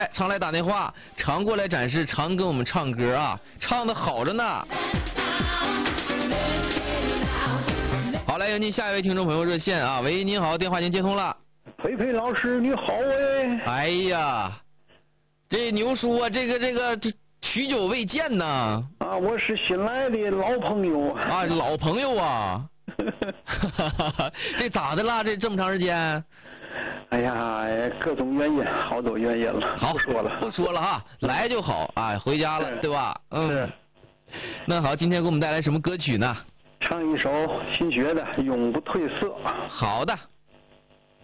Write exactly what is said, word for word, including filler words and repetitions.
常来打电话，常过来展示，常跟我们唱歌啊，唱的好着呢。好，来有您下一位听众朋友热线啊，喂，您好，电话已经接通了。 培培老师你好哎。 哎呀，这牛叔啊，这个这个这许久未见呐。 啊，我是新来的老朋友。 啊，老朋友啊。这咋的啦？这这么长时间？ 哎呀，各种原因，好多原因了。 好， 不说了， 不说了哈，来就好啊，回家了，对吧？嗯。 是。 那好，今天给我们带来什么歌曲呢？ 唱一首新学的《永不褪色》。 好的。